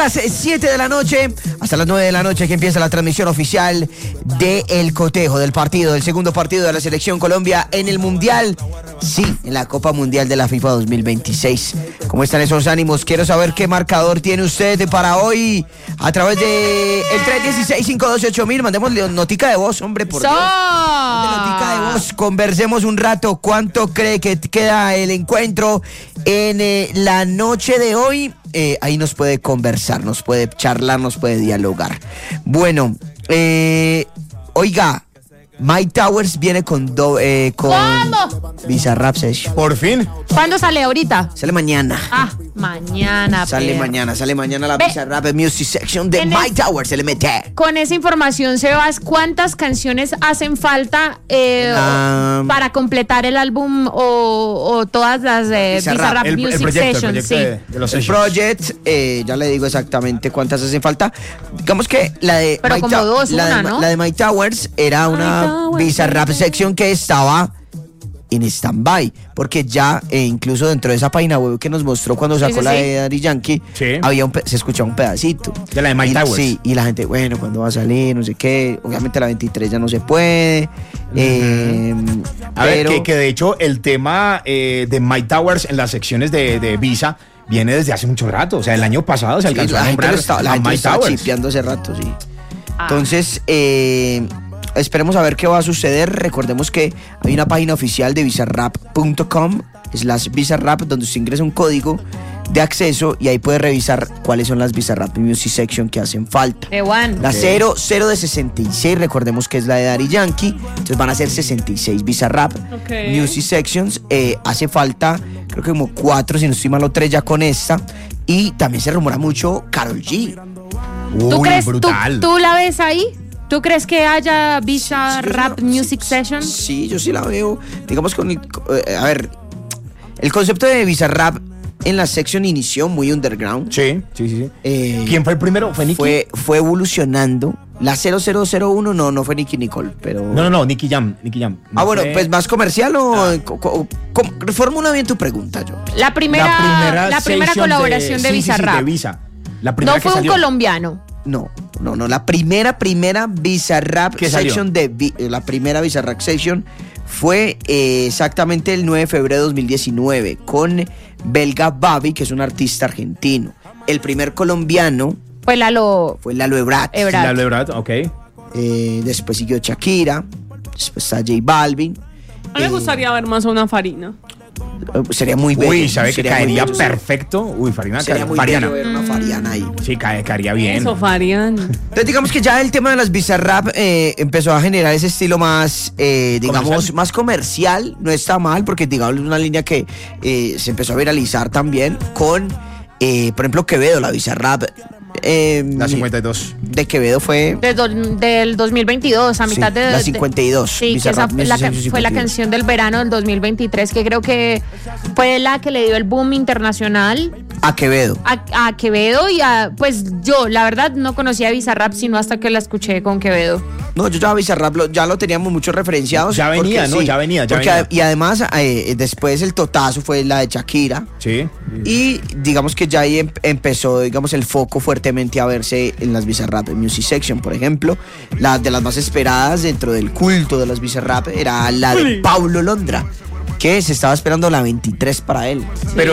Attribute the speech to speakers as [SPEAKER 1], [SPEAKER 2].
[SPEAKER 1] las 7 de la noche hasta las 9 de la noche que empieza la transmisión oficial del cotejo, del partido, del segundo partido de la Selección Colombia en el Mundial. Sí, en la Copa Mundial de la FIFA 2026. ¿Cómo están esos ánimos? Quiero saber qué marcador tiene usted para hoy a través de el 316-512-8000. Mandemos notica de voz, hombre, por Dios. Notica de voz. Conversemos un rato. ¿Cuánto cree que queda el encuentro en la noche de hoy? Ahí nos puede conversar, nos puede charlar, nos puede dialogar. Bueno, oiga, Mike Towers viene con Bizarrap Session.
[SPEAKER 2] ¿Por fin?
[SPEAKER 3] ¿Cuándo sale ahorita?
[SPEAKER 1] Sale mañana.
[SPEAKER 3] Mañana.
[SPEAKER 1] Sale mañana la Bizarrap Music Section de Mike Towers, se le mete.
[SPEAKER 3] Con esa información, Sebas, ¿cuántas canciones hacen falta para completar el álbum o todas las Bizarrap Music Sessions?
[SPEAKER 1] El project, ya le digo exactamente cuántas hacen falta. Digamos que la de
[SPEAKER 3] Pero
[SPEAKER 1] Mike
[SPEAKER 3] como dos, ¿no?
[SPEAKER 1] La de Mike Towers era una Bizarrap Section que estaba en stand-by, porque ya incluso dentro de esa página web que nos mostró cuando sacó la de Daddy Yankee, había se escuchaba un pedacito
[SPEAKER 2] de la de Mike Towers.
[SPEAKER 1] Sí, y la gente, bueno, ¿cuándo va a salir? No sé qué. Obviamente la 23 ya no se puede.
[SPEAKER 2] A ver, que de hecho el tema de Mike Towers en las secciones de Visa viene desde hace mucho rato. O sea, el año pasado se alcanzó a nombrar
[SPEAKER 1] a Mike Towers. Chipeando hace rato, sí. Entonces, esperemos a ver qué va a suceder. Recordemos que hay una página oficial de bizarrap.com/bizarrap donde usted ingresa un código de acceso y ahí puede revisar cuáles son las Bizarrap Music Section que hacen falta. La 0 de 66, recordemos que es la de Daddy Yankee, entonces van a ser 66 Bizarrap Music Sections. Hace falta, creo que como 4, si no estoy mal, o 3 ya con esta. Y también se rumora mucho Karol G.
[SPEAKER 3] ¿Tú crees,
[SPEAKER 2] brutal.
[SPEAKER 3] ¿tú la ves ahí? ¿Tú crees que haya Bizarrap Music Session?
[SPEAKER 1] Sí, yo sí la veo. Digamos a ver, el concepto de Bizarrap en la sección inició muy underground.
[SPEAKER 2] Sí. ¿Quién fue el primero? ¿Fue Nicky?
[SPEAKER 1] Fue evolucionando. La 0001 no fue Nicky Nicole, pero...
[SPEAKER 2] No, Nicky Jam. No
[SPEAKER 1] bueno, pues más comercial o... Reformula bien tu pregunta, yo.
[SPEAKER 3] La primera colaboración de Bizarrap.
[SPEAKER 2] Sí, de Visa. La primera
[SPEAKER 3] no fue un colombiano.
[SPEAKER 1] No, la primera Bizarrap Section la primera Bizarrap Section fue exactamente el 9 de febrero de 2019 con Belga Babi, que es un artista argentino. El primer colombiano
[SPEAKER 3] fue Lalo
[SPEAKER 1] Ebrat.
[SPEAKER 2] Lalo Ebrat, ok.
[SPEAKER 1] Después siguió Shakira, después está J Balvin.
[SPEAKER 4] A mí me gustaría ver más a una Farina.
[SPEAKER 1] Sería muy bello.
[SPEAKER 2] Uy, ¿sabe que caería perfecto? Uy, Farina.
[SPEAKER 1] Sería muy bello ver una Fariana ahí.
[SPEAKER 2] Sí, caería bien.
[SPEAKER 4] Eso, Fariana.
[SPEAKER 1] Entonces, digamos que ya el tema de las Bizarrap empezó a generar ese estilo más, digamos, más comercial. No está mal, porque, digamos, es una línea que se empezó a viralizar también con, por ejemplo, Quevedo, la Bizarrap.
[SPEAKER 2] La 52.
[SPEAKER 1] De Quevedo fue...
[SPEAKER 3] Del 2022, a mitad de...
[SPEAKER 1] La 52.
[SPEAKER 3] Sí, que esa fue la canción del verano del 2023, que creo que fue la que le dio el boom internacional.
[SPEAKER 1] A Quevedo.
[SPEAKER 3] A Quevedo y pues yo, la verdad, no conocía a Bizarrap sino hasta que la escuché con Quevedo.
[SPEAKER 1] No, yo ya Bizarrap ya lo teníamos muchos referenciados.
[SPEAKER 2] Ya venía, ¿no? Sí, ya venía.
[SPEAKER 1] Y además, después el totazo fue la de Shakira.
[SPEAKER 2] Sí.
[SPEAKER 1] Y digamos que ya ahí empezó, digamos, el foco fuertemente a verse en las Bizarrap Music Section. Por ejemplo, la de las más esperadas dentro del culto de las Bizarrap era la de Paulo Londra, que se estaba esperando la 23 para él.
[SPEAKER 2] Pero